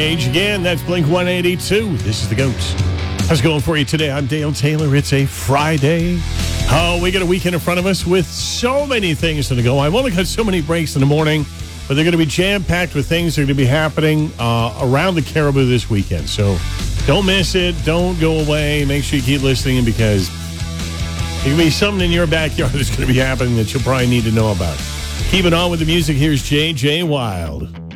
Age again, that's Blink 182. This is the Goats. How's it going for you today? I'm Dale Taylor. It's a Friday. Oh, we got a weekend in front of us with so many things to go. I've only got so many breaks in the morning, but they're going to be jam-packed with things that are going to be happening around the Caribou this weekend. So don't miss it. Don't go away. Make sure you keep listening because there can be something in your backyard that's going to be happening that you'll probably need to know about. Keep it on with the music. Here's J.J. Wild.